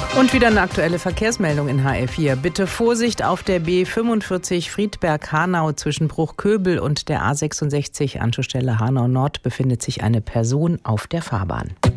Und wieder eine aktuelle Verkehrsmeldung in HR4. Bitte Vorsicht auf der B45 Friedberg-Hanau zwischen Bruchköbel und der A66 Anschlussstelle Hanau Nord befindet sich eine Person auf der Fahrbahn.